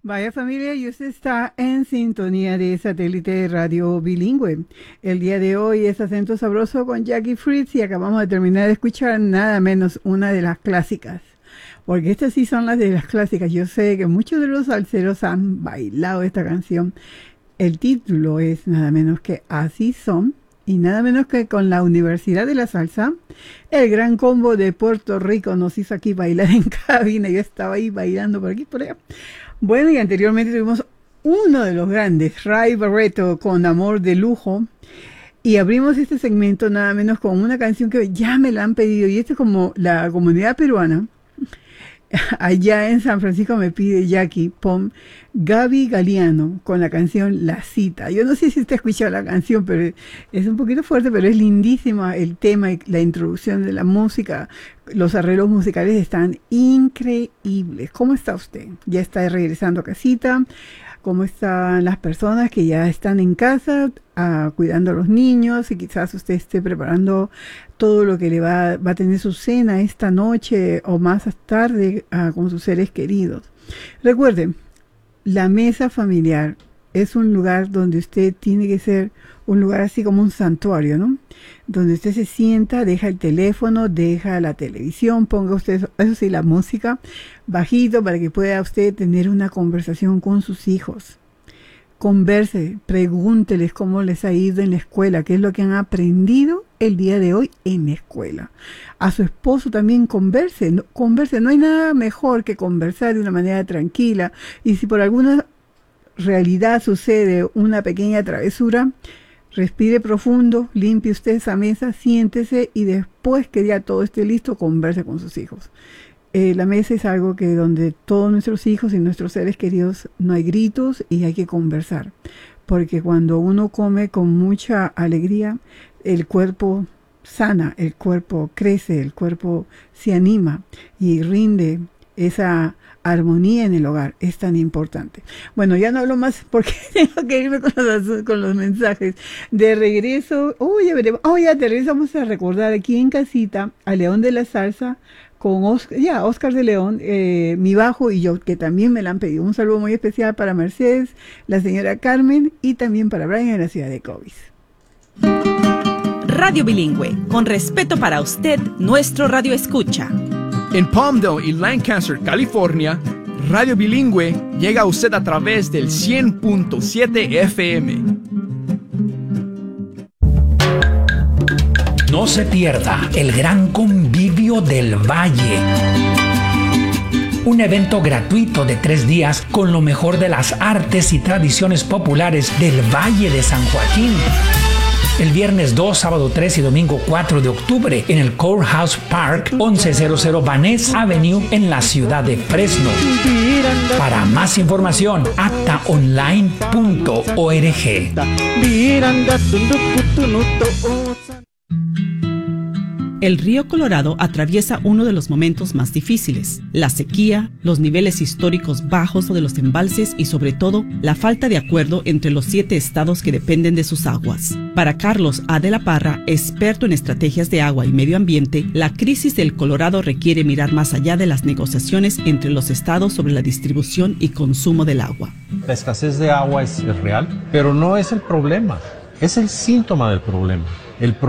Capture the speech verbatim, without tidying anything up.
Vaya familia, y usted está en sintonía de Satélite Radio Bilingüe. El día de hoy es Acento Sabroso con Jackie Fritz y acabamos de terminar de escuchar nada menos una de las clásicas. Porque estas sí son las de las clásicas. Yo sé que muchos de los salseros han bailado esta canción. El título es nada menos que Así Son. Y nada menos que con la Universidad de la Salsa, el Gran Combo de Puerto Rico nos hizo aquí bailar en cabina. Yo estaba ahí bailando por aquí y por allá. Bueno, y anteriormente tuvimos uno de los grandes, Ray Barretto, con Amor de Lujo. Y abrimos este segmento nada menos con una canción que ya me la han pedido. Y esto es como la comunidad peruana. Allá en San Francisco me pide Jackie, pon Gaby Galeano con la canción La Cita. Yo no sé si usted ha escuchado la canción, pero es un poquito fuerte, pero es lindísima el tema y la introducción de la música. Los arreglos musicales están increíbles. ¿Cómo está usted? ¿Ya está regresando a casita? ¿Cómo están las personas que ya están en casa uh, cuidando a los niños? Y quizás usted esté preparando todo lo que le va, va a tener su cena esta noche o más tarde uh, con sus seres queridos. Recuerden, la mesa familiar es un lugar donde usted tiene que ser un lugar así como un santuario, ¿no? Donde usted se sienta, deja el teléfono, deja la televisión, ponga usted, eso sí, la música bajito para que pueda usted tener una conversación con sus hijos. Converse, pregúnteles cómo les ha ido en la escuela, qué es lo que han aprendido el día de hoy en la escuela. A su esposo también converse, no, converse, no hay nada mejor que conversar de una manera tranquila. Y si por alguna realidad sucede una pequeña travesura, respire profundo, limpie usted esa mesa, siéntese y después que ya todo esté listo, converse con sus hijos. Eh, la mesa es algo que donde todos nuestros hijos y nuestros seres queridos no hay gritos y hay que conversar. Porque cuando uno come con mucha alegría, el cuerpo sana, el cuerpo crece, el cuerpo se anima y rinde esa armonía en el hogar. Es tan importante. Bueno, ya no hablo más porque tengo que irme con los, con los mensajes. De regreso, oh, ya veremos. Oh, ya de regreso vamos a recordar aquí en casita a León de la Salsa con Oscar, ya, Oscar de León, eh, mi bajo y yo, que también me la han pedido. Un saludo muy especial para Mercedes, la señora Carmen y también para Brian en la ciudad de Cobis. Radio Bilingüe, con respeto para usted, nuestro radio escucha. En Palmdale y Lancaster, California, Radio Bilingüe llega a usted a través del cien punto siete F M. No se pierda el Gran Convivio del Valle. Un evento gratuito de tres días con lo mejor de las artes y tradiciones populares del Valle de San Joaquín. El viernes dos, sábado tres y domingo cuatro de octubre en el Courthouse Park, once cero Vanessa Avenue en la ciudad de Fresno. Para más información, acta online punto org. El río Colorado atraviesa uno de los momentos más difíciles, la sequía, los niveles históricos bajos de los embalses y sobre todo la falta de acuerdo entre los siete estados que dependen de sus aguas. Para Carlos A. de la Parra, experto en estrategias de agua y medio ambiente, la crisis del Colorado requiere mirar más allá de las negociaciones entre los estados sobre la distribución y consumo del agua. La escasez de agua es real, pero no es el problema, es el síntoma del problema. El